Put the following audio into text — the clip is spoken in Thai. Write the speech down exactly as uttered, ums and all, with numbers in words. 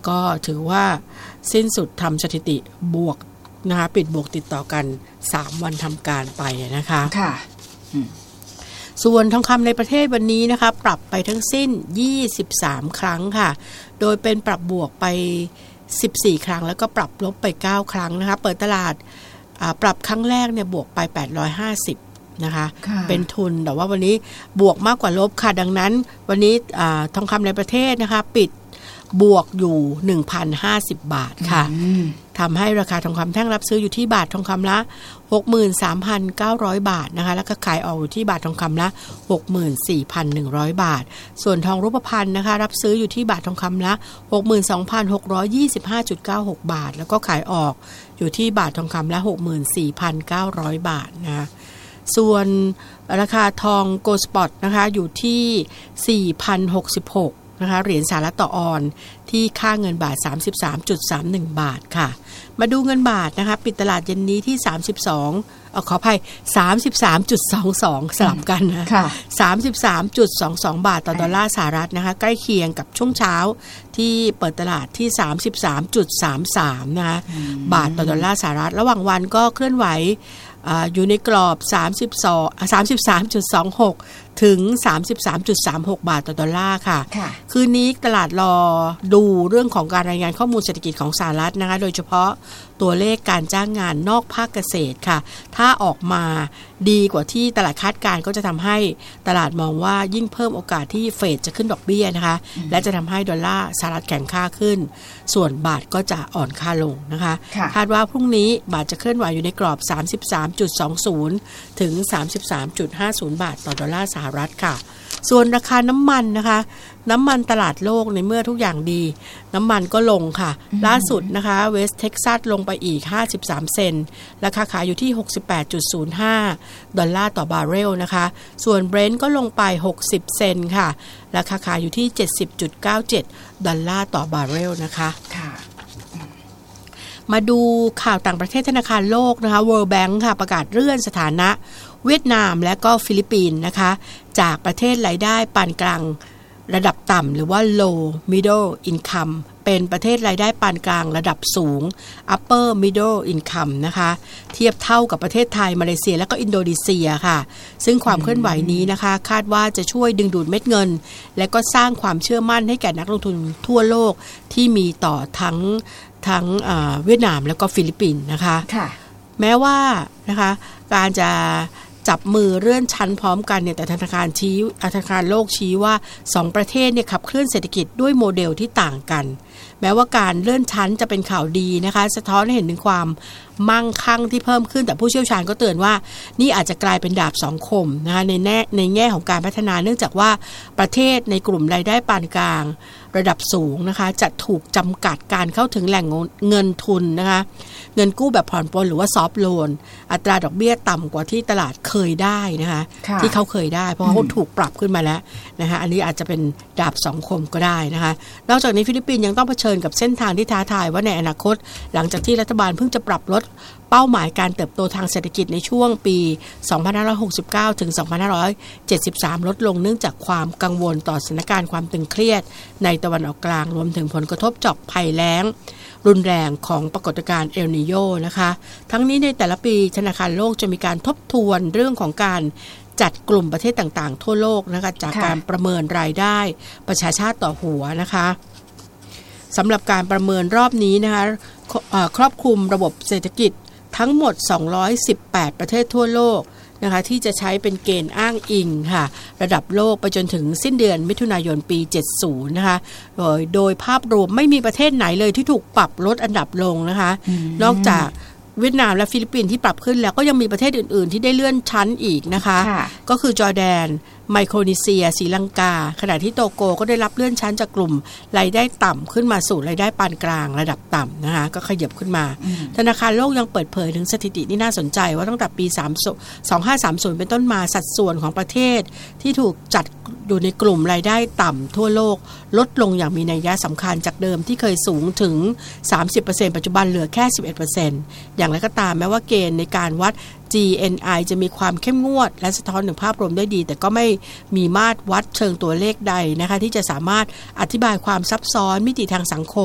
ก็ถือว่าสิ้นสุดทำสถิติบวกนะคะปิดบวกติดต่อกันสามวันทำการไปนะคะค่ะส่วนทองคำในประเทศวันนี้นะคะปรับไปทั้งสิ้นยี่สิบสามครั้งค่ะโดยเป็นปรับบวกไปสิบสี่ครั้งแล้วก็ปรับลบไปเก้าครั้งนะคะเปิดตลาดปรับครั้งแรกเนี่ยบวกไปแปดร้อยห้าสิบนะคะเป็นทุนแต่ว่าวันนี้บวกมากกว่าลบค่ะดังนั้นวันนี้ทองคำในประเทศนะคะปิดบวกอยู่ หนึ่งพันห้าสิบ บาทค่ะทำให้ราคาทองคำแท่งรับซื้ออยู่ที่บาททองคำละ หกหมื่นสามพันเก้าร้อย บาทนะคะแล้วก็ขายออกอยู่ที่บาททองคำละ หกหมื่นสี่พันหนึ่งร้อย บาทส่วนทองรูปพรรณนะคะรับซื้ออยู่ที่บาททองคำละ หกหมื่นสองพันหกร้อยยี่สิบห้าจุดเก้าหก บาทแล้วก็ขายออกอยู่ที่บาททองคำละ หกหมื่นสี่พันเก้าร้อย บาทนะคะส่วนราคาทองโกลด์สปอตนะคะอยู่ที่ สี่พันหกสิบหกนะคะเหรียญสหรัฐต่อออนที่ค่าเงินบาท สามสิบสามจุดสามหนึ่ง บาทค่ะมาดูเงินบาทนะคะปิดตลาดเย็นนี้ที่สามสิบสองเอ่อขออภัย สามสิบสามจุดสองสอง สลับกันนะค่ะ สามสิบสามจุดสองสอง บาทต่อดอลลาร์สหรัฐนะคะใกล้เคียงกับช่วงเช้าที่เปิดตลาดที่ สามสิบสามจุดสามสาม นะคะบาทต่อดอลลาร์สหรัฐระหว่างวันก็เคลื่อนไหวอยู่ในกรอบสามสิบสอง สามสิบสามจุดสองหกถึง สามสิบสามจุดสามหก บาทต่อดอลลาร์ค่ะคืนนี้ตลาดรอดูเรื่องของการรายงานข้อมูลเศรษฐกิจของสหรัฐนะคะโดยเฉพาะตัวเลขการจ้างงานนอกภาคเกษตรค่ะถ้าออกมาดีกว่าที่ตลาดคาดการณ์ก็จะทำให้ตลาดมองว่ายิ่งเพิ่มโอกาสที่เฟดจะขึ้นดอกเบี้ยนะคะและจะทำให้ดอลลาร์สหรัฐแข็งค่าขึ้นส่วนบาทก็จะอ่อนค่าลงนะคะคาดว่าพรุ่งนี้บาทจะเคลื่อนไหวอยู่ในกรอบ สามสิบสามจุดสองศูนย์ ถึง สามสิบสามจุดห้าศูนย์ บาทต่อดอลลาร์สหรัฐค่ะส่วนราคาน้ำมันนะคะน้ำมันตลาดโลกในเมื่อทุกอย่างดีน้ำมันก็ลงค่ะล่าสุดนะคะเวสต์เท็กซัสลงไปอีกห้าสิบสามเซนต์ราคาขายอยู่ที่ หกสิบแปดจุดศูนย์ห้า ดอลลาร์ต่อบาร์เรลนะคะส่วนเบรนท์ก็ลงไปหกสิบเซนต์ค่ะราคาขายอยู่ที่ เจ็ดสิบจุดเก้าเจ็ด ดอลลาร์ต่อบาร์เรลนะคะค่ะมาดูข่าวต่างประเทศธนาคารโลกนะคะ World Bank ค่ะประกาศเลื่อนสถานะเวียดนามและก็ฟิลิปปินส์นะคะจากประเทศรายได้ปานกลางระดับต่ำหรือว่า low middle income เป็นประเทศรายได้ปานกลางระดับสูง upper middle income นะคะเทียบเท่ากับประเทศไทยมาเลเซียและก็อินโดนีเซียค่ะซึ่งความเคลื่อนไหวนี้นะคะคาดว่าจะช่วยดึงดูดเม็ดเงินและก็สร้างความเชื่อมั่นให้แก่นักลงทุนทั่วโลกที่มีต่อทั้งทั้งเวียดนามแล้วก็ฟิลิปปินส์นะคะแม้ว่านะคะการจะจับมือเลื่อนชั้นพร้อมกันเนี่ยแต่ธนาคารชี้ธนาคารโลกชี้ว่าสองประเทศเนี่ยขับเคลื่อนเศรษฐกิจด้วยโมเดลที่ต่างกันแม้ว่าการเลื่อนชั้นจะเป็นข่าวดีนะคะสะท้อนให้เห็นถึงความมั่งคั่งที่เพิ่มขึ้นแต่ผู้เชี่ยวชาญก็เตือนว่านี่อาจจะกลายเป็นดาบสองคมนะคะในแง่ในแง่ของการพัฒนาเนื่องจากว่าประเทศในกลุ่มรายได้ปานกลางระดับสูงนะคะจะถูกจำกัดการเข้าถึงแหล่งเงินทุนนะคะเงินกู้แบบผ่อนปลนหรือว่าซอฟท์โลนอัตราดอกเบี้ยต่ำกว่าที่ตลาดเคยได้นะคะที่เขาเคยได้เพราะเขาถูกปรับขึ้นมาแล้วนะคะอันนี้อาจจะเป็นดาบสองคมก็ได้นะคะนอกจากนี้ฟิลิปปินส์ยังต้องเผชิญกับเส้นทางที่ท้าทายว่าในอนาคตหลังจากที่รัฐบาลเพิ่งจะปรับลดเป้าหมายการเติบโตทางเศรษฐกิจในช่วงปีสองพันห้าร้อยหกสิบเก้าถึงสองพันห้าร้อยเจ็ดสิบสามลดลงเนื่องจากความกังวลต่อสถานการณ์ความตึงเครียดในตะวันออกกลางรวมถึงผลกระทบจากภัยแล้งรุนแรงของปรากฏการณ์เอลนีโญนะคะทั้งนี้ในแต่ละปีธนาคารโลกจะมีการทบทวนเรื่องของการจัดกลุ่มประเทศต่างๆทั่วโลกนะคะจากการประเมินรายได้ประชาชาติต่อหัวนะคะสำหรับการประเมินรอบนี้นะคะครอบคลุมระบบเศรษฐกิจทั้งหมดสองร้อยสิบแปดประเทศทั่วโลกนะคะที่จะใช้เป็นเกณฑ์อ้างอิงค่ะระดับโลกไปจนถึงสิ้นเดือนมิถุนายนปีเจ็ดสิบนะคะโดยโดยภาพรวมไม่มีประเทศไหนเลยที่ถูกปรับลดอันดับลงนะคะนอกจากเวียดนามและฟิลิปปินส์ที่ปรับขึ้นแล้วก็ยังมีประเทศอื่นๆที่ได้เลื่อนชั้นอีกนะคะก็คือจอร์แดนไมโครนีเซียศรีลังกาขณะที่โตโกก็ได้รับเลื่อนชั้นจากกลุ่มรายได้ต่ำขึ้นมาสู่รายได้ปานกลางระดับต่ำนะคะก็ขยับขึ้นมาธนาคารโลกยังเปิดเผยถึงสถิติที่น่าสนใจว่าตั้งแต่ปีสองพันห้าร้อยสามสิบเป็นต้นมาสัดส่วนของประเทศที่ถูกจัดอยู่ในกลุ่มรายได้ต่ำทั่วโลกลดลงอย่างมีนัยยะสำคัญจากเดิมที่เคยสูงถึง สามสิบเปอร์เซ็นต์ ปัจจุบันเหลือแค่ สิบเอ็ดเปอร์เซ็นต์ อย่างไรก็ตามแม้ว่าเกณฑ์ในการวัด จี เอ็น ไอ จะมีความเข้มงวดและสะท้อนถึงภาพรวมได้ดีแต่ก็ไม่มีมาตรวัดเชิงตัวเลขใดนะคะที่จะสามารถอธิบายความซับซ้อนมิติทางสังคม